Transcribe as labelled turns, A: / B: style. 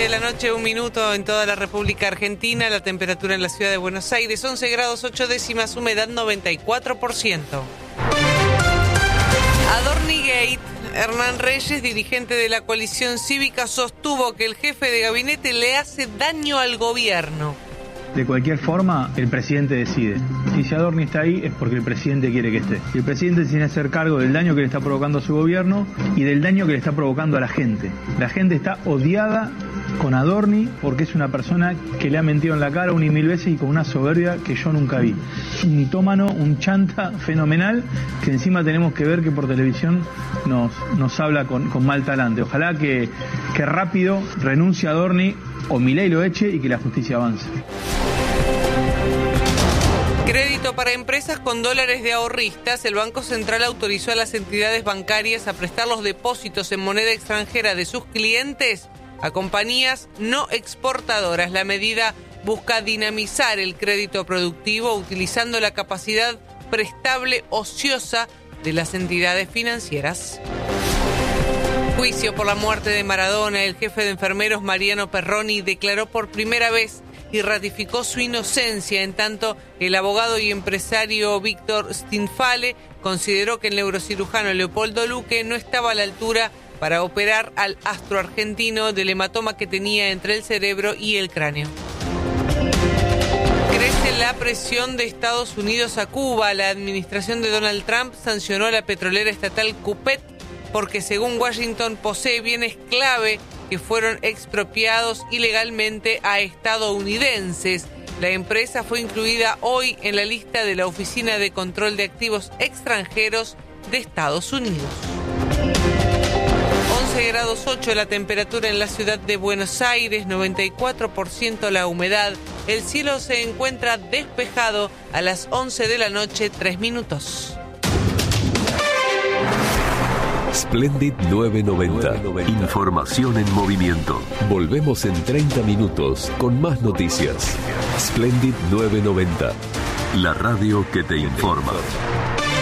A: de la noche, 1 minuto en toda la República Argentina. La temperatura en la ciudad de Buenos Aires, 11 grados 8 décimas, humedad 94%. Adornigate. Hernán Reyes, dirigente de la coalición cívica, sostuvo que el jefe de gabinete le hace daño al gobierno.
B: De cualquier forma, el presidente decide. Y si Adorni está ahí es porque el presidente quiere que esté. Y el presidente tiene que hacer cargo del daño que le está provocando a su gobierno y del daño que le está provocando a la gente. La gente está odiada con Adorni porque es una persona que le ha mentido en la cara 1 y 1000 veces y con una soberbia que yo nunca vi. Un mitómano, un chanta fenomenal que encima tenemos que ver que por televisión nos habla con mal talante. Ojalá que rápido renuncie a Adorni o Milei lo eche y que la justicia avance.
A: Crédito para empresas con dólares de ahorristas. El Banco Central autorizó a las entidades bancarias a prestar los depósitos en moneda extranjera de sus clientes a compañías no exportadoras. La medida busca dinamizar el crédito productivo utilizando la capacidad prestable ociosa de las entidades financieras. Juicio por la muerte de Maradona. El jefe de enfermeros, Mariano Perroni, declaró por primera vez y ratificó su inocencia, en tanto el abogado y empresario Víctor Stinfale consideró que el neurocirujano Leopoldo Luque no estaba a la altura para operar al astro argentino del hematoma que tenía entre el cerebro y el cráneo. Crece la presión de Estados Unidos a Cuba. La administración de Donald Trump sancionó a la petrolera estatal Cupet porque, según Washington, posee bienes clave que fueron expropiados ilegalmente a estadounidenses. La empresa fue incluida hoy en la lista de la Oficina de Control de Activos Extranjeros de Estados Unidos. 11 grados 8 la temperatura en la ciudad de Buenos Aires, 94% la humedad. El cielo se encuentra despejado a las 11 de la noche, 3 minutos.
C: Splendid 990. Información en movimiento. Volvemos en 30 minutos con más noticias. Splendid 990. La radio que te informa.